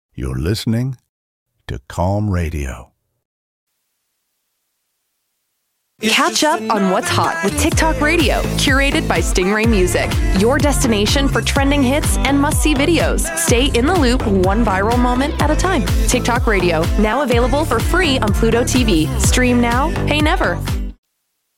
You're listening to Calm Radio. Catch up on what's hot with TikTok Radio, curated by Stingray Music. Your destination for trending hits and must-see videos. Stay in the loop, one viral moment at a time. TikTok Radio, now available for free on Pluto TV. Stream now, pay never.